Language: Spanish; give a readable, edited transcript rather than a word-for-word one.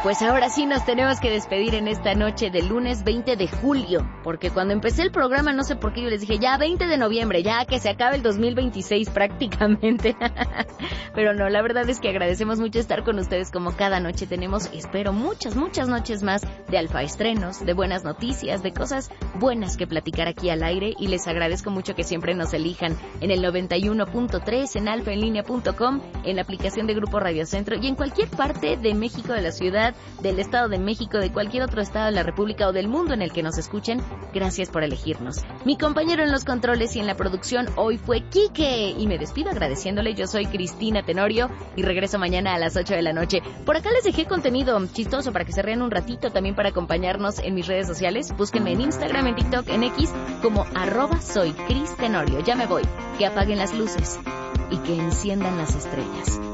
pues ahora sí nos tenemos que despedir en esta noche del lunes 20 de julio, porque cuando empecé el programa no sé por qué yo les dije ya 20 de noviembre, ya que se acabe el 2026 prácticamente. Pero no, la verdad es que agradecemos mucho estar con ustedes como cada noche. Tenemos, espero, muchas noches más de alfa estrenos, de buenas noticias, de cosas buenas que platicar aquí al aire, y les agradezco mucho que siempre nos elijan en el 91.3, en alfaenlinea.com, en la aplicación de Grupo Radio Centro y en cualquier parte de México, de la ciudad, del Estado de México, de cualquier otro estado de la República o del mundo en el que nos escuchen. Gracias por elegirnos. Mi compañero en los controles y en la producción hoy fue Quique, y me despido agradeciéndole. Yo soy Cristina Tenorio y regreso mañana a las 8 de la noche. Por acá les dejé contenido chistoso para que se rían un ratito, también para acompañarnos en mis redes sociales. Búsquenme en Instagram, en TikTok, en X como @soycristenorio. Ya me voy. Que apaguen las luces y que enciendan las estrellas.